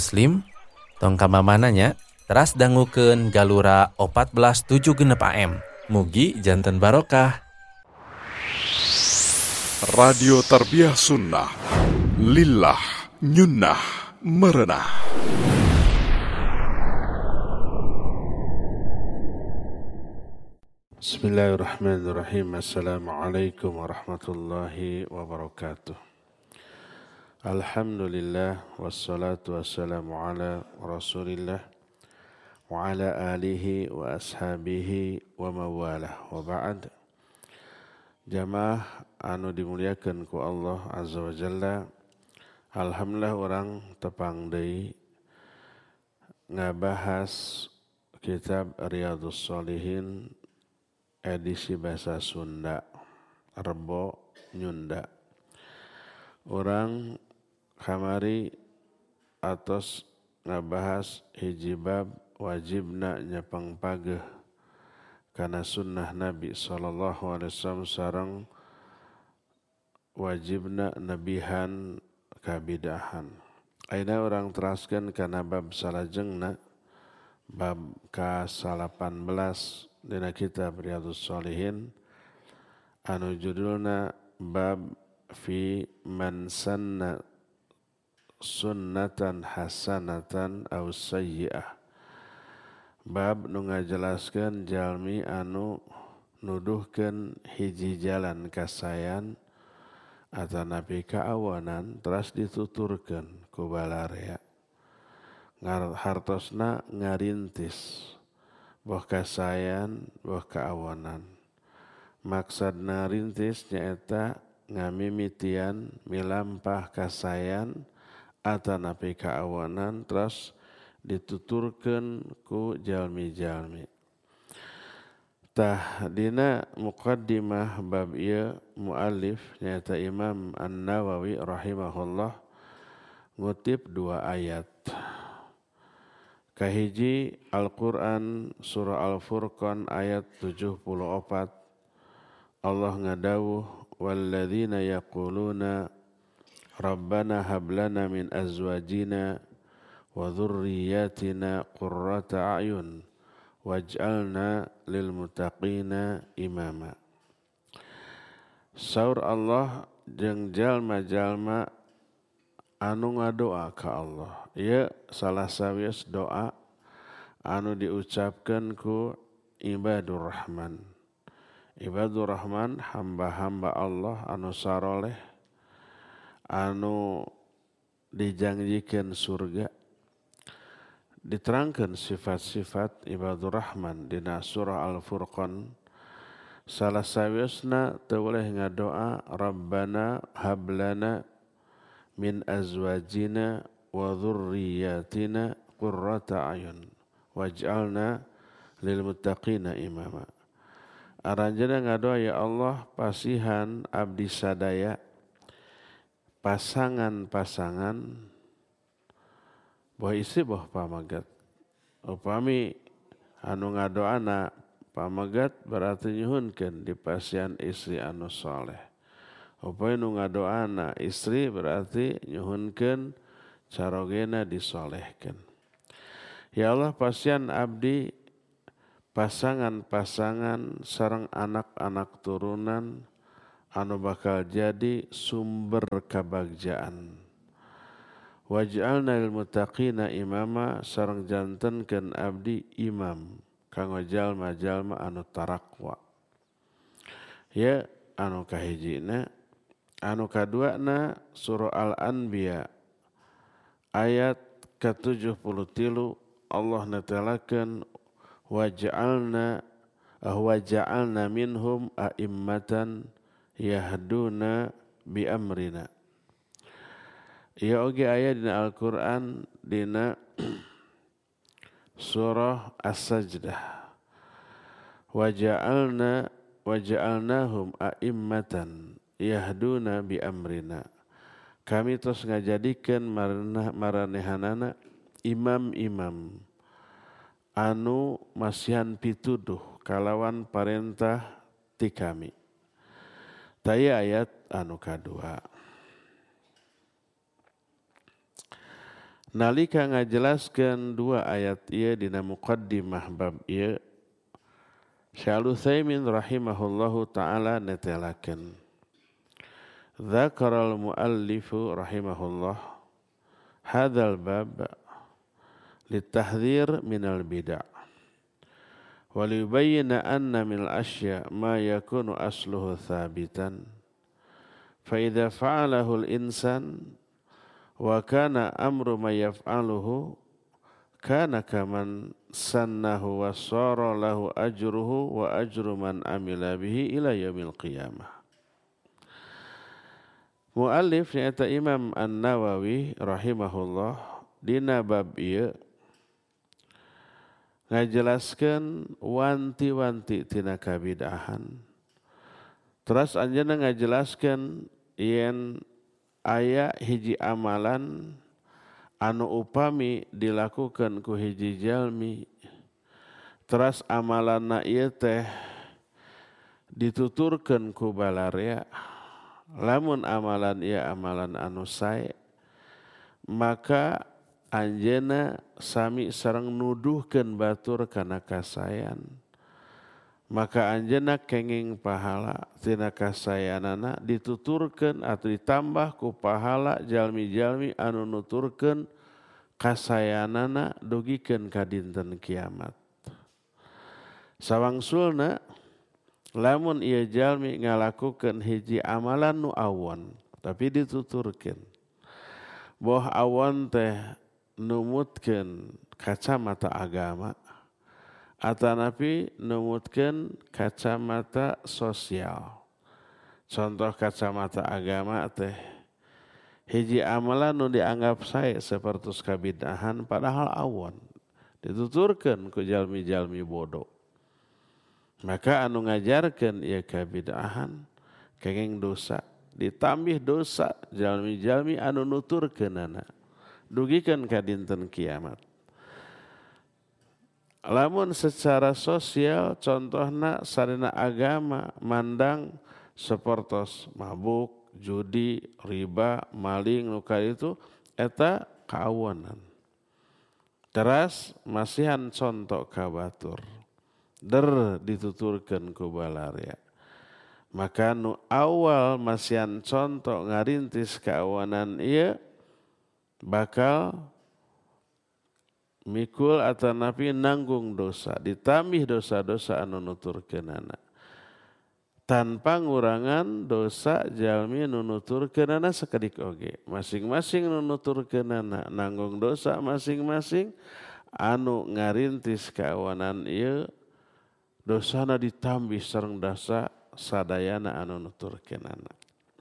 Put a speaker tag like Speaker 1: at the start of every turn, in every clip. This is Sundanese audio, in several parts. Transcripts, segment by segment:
Speaker 1: Muslim tong kamamananya teras dangukeun Galura 14.7 AM. Mugi janten barokah.
Speaker 2: Radio Tarbiyah Sunnah Lillah Nyunnah Merenah.
Speaker 3: Bismillahirrahmanirrahim. Assalamualaikum warahmatullahi wabarakatuh. Alhamdulillah wassalatu wassalamu ala Rasulillah wa ala alihi wa ashabihi wa mawalah wa ba'd. Jamaah anu dimuliakeun ku Allah Azza wa Jalla, alhamdulillah orang tepang deui ngabahas kitab Riyadhus Shalihin edisi bahasa Sunda, Rebo Nyunda. Orang kamari atos ngabahas hiji bab wajibna nyepang pageh kana sunnah Nabi sallallahu alaihi wasallam sareng wajibna nabihan kabidahan. Aina orang teraskeun kana bab salajengna bab ka-18 dina kitab Riyadhus Shalihin anu judulna bab fi man sanna sunnatan hasanatan aw sayyi'ah. Bab nu ngajelaskeun jalmi anu nuduhkeun hiji jalan kasayan atanapi kaawanan teras dituturkeun ku balarea hartosna ngarintis boh kasayan boh kaawanan. Maksudna rintis nyaeta ngamimitian milampah kasayan atanapi kaawanan terus dituturkeun ku jalmi-jalmi. Tah dina muqaddimah bab ieu muallif nyaeta Imam An-Nawawi rahimahullah ngutip 2 ayat. Kahiji Al-Qur'an surah Al-Furqan ayat 74 Allah ngadawuh walladzina yaquluna rabbana hab lana min azwajina wa dhurriyyatina qurrata a'yun waj'alna lil muttaqina imama. Saur Allah jeung jalma-jalma anu ngadoa ka Allah. Ieu salah sawias doa anu diucapkeun ku ibadur rahman. Ibadur rahman hamba-hamba Allah anu saroleh anu dijanjikeun surga. Diterangkeun sifat-sifat ibadur rahman dina surah Al-Furqan. Salah sawiasna teu boleh ngadoa rabbana hablana min azwajina wa dhurriyyatina qurrata a'yun waj'alna lil muttaqina imama. Aranjeunna ngadoa ya Allah pasihan abdi sadaya pasangan-pasangan boh istri boh pamagat. Upami anu ngadoana pamagat berarti nyuhunkeun dipasihan istri anu saleh. Upami nu ngadoana istri berarti nyuhunkeun carogena disolehkeun. Ya Allah pasihan abdi pasangan-pasangan sareng anak-anak turunan anu bakal jadi sumber kabagjaan. Waj'alna lil muttaqina imama sareng jantenkeun abdi imam kanggo jalma-jalma anu tarakwa. Ya anu kahijina, anu kaduana surah Al-Anbiya ayat ke-73 Allah netelakeun waj'alna minhum a'immatan yahduna bi amrina. Ieu oge aya dina Al-Qur'an dina surah As-Sajdah. Waja'alnahum a'immatan yahduna bi amrina. Kami terus ngajadikeun maranehanana imam-imam anu masihan pituduh kalawan parentah ti kami. Taya ayat anu kadua. nalika ngajelaskeun dua ayat ieu dina muqaddimah bab ieu, Syekh Al-Utsaimin rahimahullahu taala netelakeun, dzakaral muallifu rahimahullah hadzal bab litahdzir minal bid'ah wa liyubayyana anna minal asya ma yakunu asluhu thabitan fa idza fa'alahu al-insan wa kana amru ma yaf'aluhu kana kaman sannahu wa sara lahu ajruhu wa ajru man amila bihi ila yaumil qiyamah. Muallif nyaeta Imam An-Nawawi rahimahullah dina bab ieu ngajelaskeun wanti-wanti tina kabid'ahan. Terus anjeunna ngajelaskeun yen aya hiji amalan anu upami dilakukan ku hiji jalmi, terus amalanna ieu teh dituturkeun ku balarea, lamun amalan ieu amalan anu sae, maka anjeunna sami sareng nuduhkeun batur kana kasaean. Maka anjeunna kenging pahala tina kasayanana dituturkeun atau ditambah ku pahala jalmi-jalmi anu nuturkeun kasayanana dugikeun ka dinten kiamat. Sawangsulna lamun ieu jalmi ngalakukeun hiji amalan nu awon tapi dituturkeun boh awon teh numutkeun kacamata agama atanapi numutkeun kacamata sosial. Contoh kacamata agama teh hiji amalan nu dianggap sae sapertos kabid'ahan padahal awon dituturkeun ku jalmi-jalmi bodoh. Maka anu ngajarkeun ieu kabid'ahan kenging dosa, ditambih dosa jalmi-jalmi anu nuturkeunana dugikeun ka dinten kiamat. Lamun secara sosial contohna sarena agama mandang sapertos mabuk, judi, riba, maling nu itu eta kaawonan. Teras masihan contoh ka batur. Dituturkeun ku balarea. Maka nu awal masihan contoh ngarintis kaawanan ieu bakal mikul atanapi nanggung dosa, ditambih dosa-dosa anu nuturkeunana. Tanpa ngurangan dosa jalmi nu nuturkeunana sakedik oge. Masing-masing nu nuturkeunana nanggung dosa masing-masing anu ngarintis kaawanan ieu dosana ditambih sareng dosa sadayana anu nuturkeunana.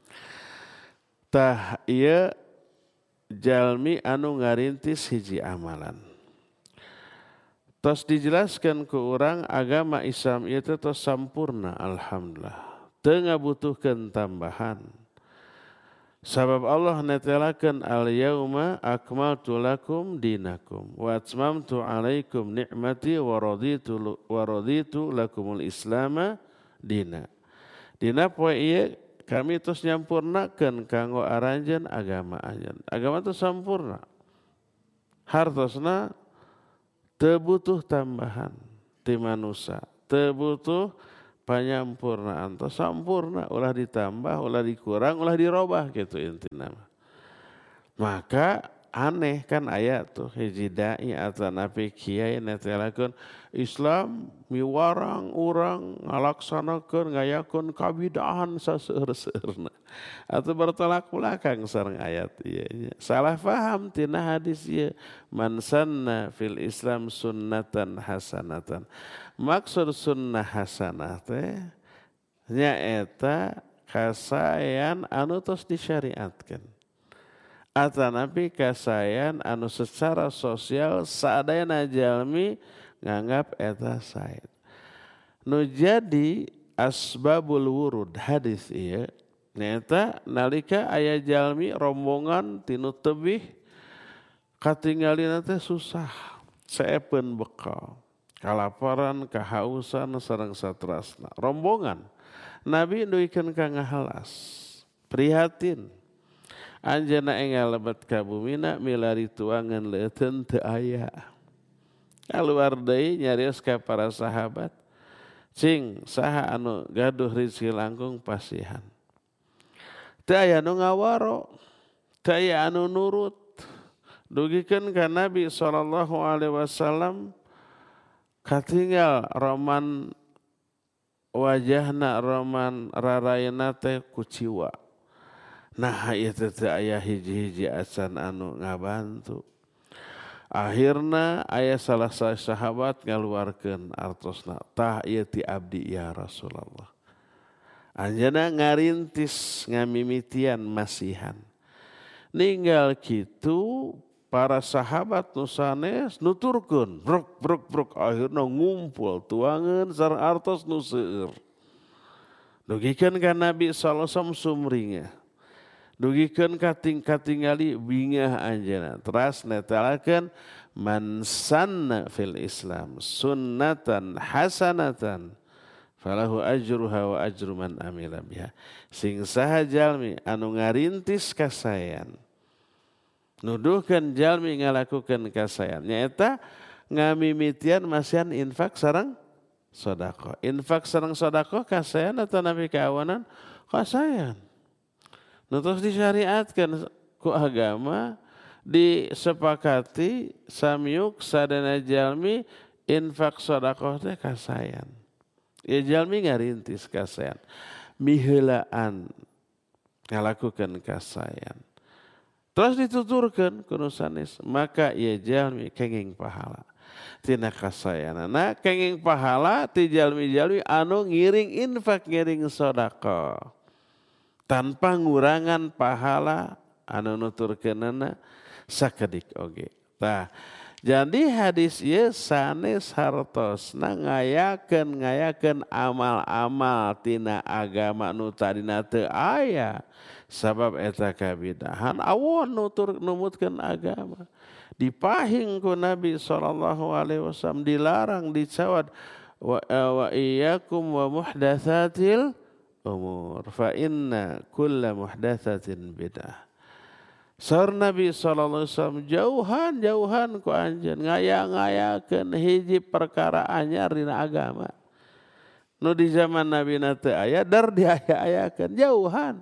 Speaker 3: Tah ieu jalmi anu ngarintis hiji amalan. Tos dijelaskan ke orang agama Islam itu tos sampurna alhamdulillah. Teu ngabutuhkeun tambahan. Sabab Allah netelakeun al-yauma akmaltu lakum dinakum wa atmamtu alaikum ni'mati wa raditu lakumul islama dina. Dina poe ieu kami tos nyampurnakeun kanggo aranjeun agama anjeun. Agama itu sampurna. Hartosna teu butuh tambahan ti manusia, teu butuh panyampurnaan, teu sampurna, ulah ditambah, ulah dikurang, ulah dirobah gitu intina. Maka aneh kan aya tuh hiji dai atanapi kiai netelakeun Islam miwarang urang ngalaksanakeun ngayakeun kabid'ahan saseueur-seueurna. Atuh bertolak belakang sareng ayat ieu. Salah paham tina hadis ieu. Man sanna fil Islam sunnatan hasanatan. Maksud sunnah hasanah teh nyaeta kasaean anu tos disyariatkeun. Atanapi kasaean anu secara sosial sadayana jalmi nganggap eta sae. Nu jadi asbabul wurud hadis ieu nyaeta nalika aya jalmi rombongan tinu tebih katinggalina teh susah, saepeun bekal, kalaparan, kahausan sareng saterasna. Rombongan Nabi duikeun ka ngahalas, prihatin. Anjeunna enggal lebet ka bumina milari tuangan leuteun teu aya. Kaluar deui nyarios ka para sahabat, cing saha anu gaduh rezeki langkung pasihan. Teu aya nu ngawaro, teu aya anu nurut. Dugikeun ka Nabi SAW katinggal roman wajahna roman rarayana teh kuciwa. Nah ieu teh aya hiji-hiji acan anu ngabantu. Akhirna aya salah sahabat ngaluarkeun artosna, tah ieu ti abdi ya Rasulullah. Anjeunna ngarintis ngamimitian masihan. Ninggal kitu para sahabat nu sanes nuturkeun bruk akhirna ngumpul tuangan sareng artos nu seueur. Dugikeun ka Nabi sallallahu alaihi wasallam sumringah. Dugikeun katingali bingah anjeunna. Teras netelakeun man sanna fil Islam sunnatan hasanatan falahu ajruha wa ajru man amila biha. Sing saha jalmi anu ngarintis kasayan nuduhkeun jalmi ngalakukeun kasayan nyaeta ngamimitian masihan infak sareng sedekah. Infak sareng sedekah kasayan atawa nabi kaawanan kasayan. Nu tos disyariatkeun ku agama disepakati samyuk sadana jalmi infak sedekah teh kasayan. Ya jalmi ngarintis kasayan. Miheulaan ngalakukeun kasayan. Terus dituturkeun ku nu sanes, maka ieu jalmi kenging pahala tina kasayanana, kenging pahala ti jalmi-jalmi anu ngiring infak ngiring sedekah. Tanpa ngurangan pahala anu nuturkeunana sakedik oge. Tah, jadi hadis ieu sanes hartosna ngayakeun amal-amal tina agama nu tadina teu aya. Sabab eta kabidahan awon numutkeun agama. Dipahing ku Nabi SAW dilarang dicawad wa iyyakum wa muhdatsatil umur fa inna kulla muhdatsatin bid'ah. Saur Nabi SAW jauhan ku anjeun ngaya-ngayakeun hiji perkara anyar dina agama. Nu di zaman Nabi teu aya dar diaya-ayakeun jauhan.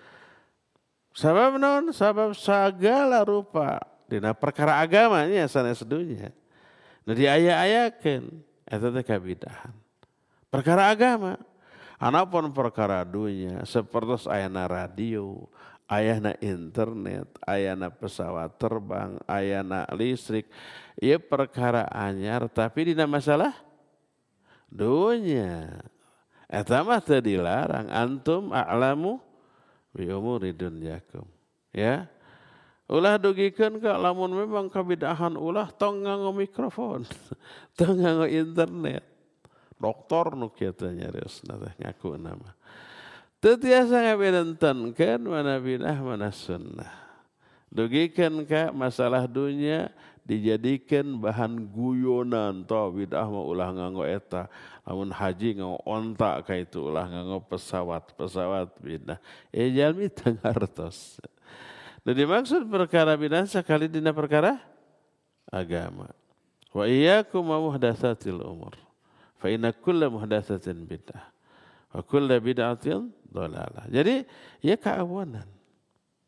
Speaker 3: Sabab naon? Sabab sagala rupa dina perkara agama nya sanes dunya. Nu diaya-ayakeun eta teh kabidahan. Perkara agama. Anapun perkara dunia seperti ayana radio, ayana internet, ayana pesawat terbang, ayana listrik, ieu perkara anyar tapi dina masalah dunia. Eta mah teu dilarang, antum a'lamu bi umuri dunyakum. Ya. Ulah dugikeun ka lamun memang kabidahan ulah tong nganggo mikrofon, tong nganggo internet. Doktor nu kieu teh nyariosna teh ngaku nama. Teu tiasa ngaberentenkeun mana bidah mana sunnah. Dugikeun ka masalah dunia dijadikeun bahan guyonan toh bidah mah ulah nganggo eta. Lamun haji nganggo onta ka itu ulah nganggo pesawat bidah. Jalmi teu ngartos. Nu dimaksud perkara bidah sakali dina perkara agama. Wa iyyakum wa muhdatsatil umur. Fa inna kulla muhdatsatin bid'ah wa kulla bid'atin dhalalah. Jadi ya keawanan.